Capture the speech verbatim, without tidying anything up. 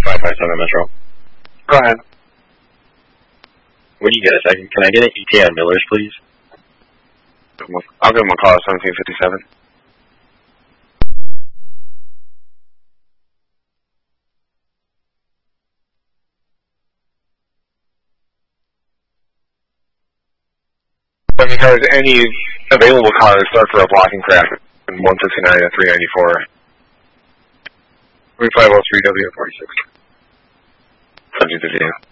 five five seven Metro. Go ahead. When you get a second, can I get an E T A on Millers, please? I'll give him a call at seventeen fifty-seven. Because any available cars start for a blocking crash in one fifty-nine and three ninety-four. three five oh three W forty-six. seventeen fifty-eight.